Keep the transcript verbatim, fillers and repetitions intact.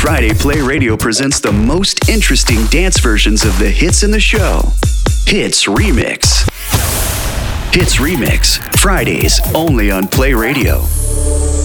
Friday, Play Radio presents the most interesting dance versions of the hits in the show. Hits Remix. Hits Remix, Fridays only on Play Radio.